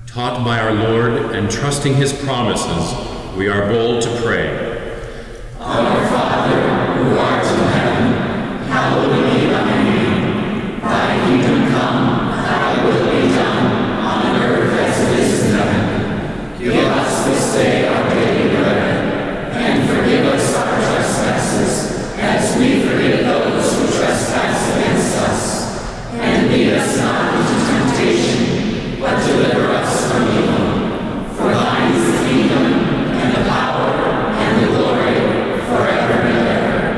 Taught by our Lord and trusting his promises, we are bold to pray. Our Father, who art